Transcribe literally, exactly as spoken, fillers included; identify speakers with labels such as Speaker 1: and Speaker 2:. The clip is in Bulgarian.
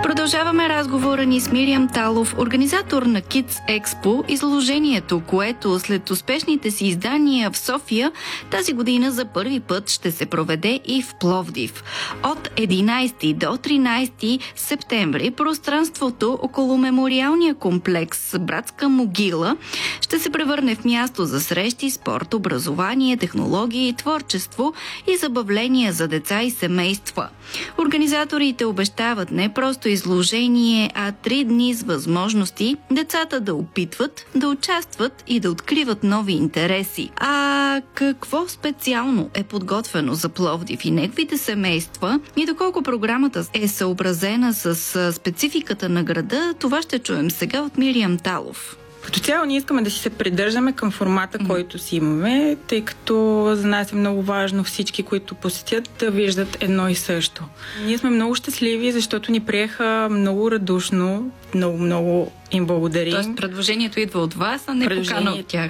Speaker 1: Продължаваме разговора ни с Мириам Талов, организатор на Kids Expo, изложението, което след успешните си издания в София тази година за първи път ще се проведе и в Пловдив. От единайсети до тринайсети септември пространството около мемориалния комплекс Братска могила ще се превърне в място за срещи, спорт, образование, технологии, творчество и забавления за деца и семейства. Организаторите обещават не просто изложение, а три дни с възможности децата да опитват, да участват и да откриват нови интереси. А какво специално е подготвено за Пловдив и неговите семейства и доколко програмата е съобразена с спецификата на града, това ще чуем сега от Мириам Талов.
Speaker 2: Като цяло ние искаме да си се придържаме към формата, mm-hmm. който си имаме, тъй като за нас е много важно всички, които посетят, да виждат едно и също. Ние сме много щастливи, защото ни приеха много радушно, много, много им благодарим.
Speaker 1: Тоест предложението идва от вас, а не покана от тях.